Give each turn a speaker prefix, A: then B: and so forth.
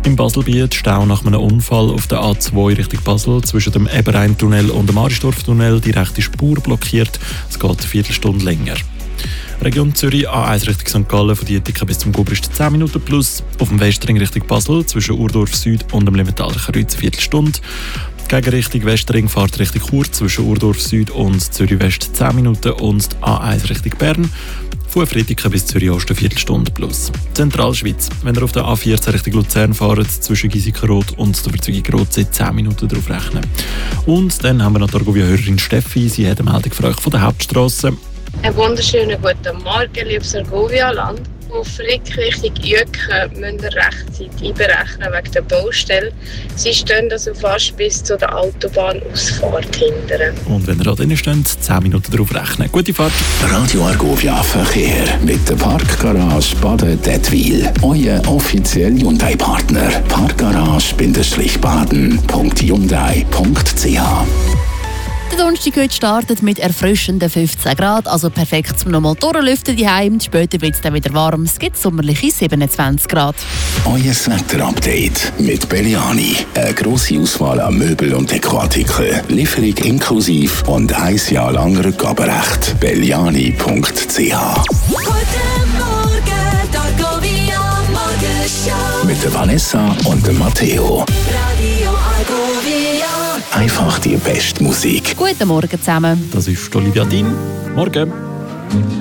A: Im Baselbiet Stau nach einem Unfall auf der A2 Richtung Basel. Zwischen dem Eberrhein-Tunnel und dem Aristorf-Tunnel die rechte Spur blockiert. Es geht eine Viertelstunde länger. Region Zürich, A1 Richtung St. Gallen, von Dietiken bis zum Gubrist 10 Minuten plus. Auf dem Westring Richtung Basel, zwischen Urdorf Süd und dem Limmentaler Kreuz eine Viertelstunde. Gegenrichtung Westring fährt Richtung Chur, zwischen Urdorf Süd und Zürich West 10 Minuten und A1 Richtung Bern. Von Friediken bis Zürich Ost eine Viertelstunde plus. Zentralschweiz, wenn ihr auf der A14 Richtung Luzern fahrt, zwischen Giesikenrot und der Verzeugung Rotsee 10 Minuten drauf rechnen. Und dann haben wir noch die Argovia-Hörerin Steffi, sie hat eine Meldung für euch von der Hauptstrasse.
B: Einen wunderschönen guten Morgen, liebes Argovia-Land. Auf Frick Richtung Jücken müsst ihr rechtzeitig einberechnen wegen der Baustelle. Sie stehen also fast bis zu der Autobahnausfahrt hinterher.
A: Und wenn ihr da drin steht, 10 Minuten drauf rechnen. Gute Fahrt.
C: Radio Argovia Verkehr mit der Parkgarage Baden-Dettwil. Euer offizieller Hyundai-Partner. Parkgarage-baden.hyundai.ch.
D: Der Donnerstag heute startet mit erfrischenden 15 Grad, also perfekt zum nochmal durchlüften daheim. Später wird es dann wieder warm. Es gibt sommerliche 27 Grad.
C: Euer Wetter-Update mit Belliani. Eine grosse Auswahl an Möbel und Dekoartikeln. Lieferung inklusive und 1 Jahr lang Rückgaberecht. Belliani.ch.
E: Guten Morgen, Argovia Morgenshow.
C: Mit der Vanessa und dem Matteo.
E: Radio Argovia.
C: Einfach die beste Musik.
D: Guten Morgen zusammen.
A: Das ist Olivia Dean. Morgen.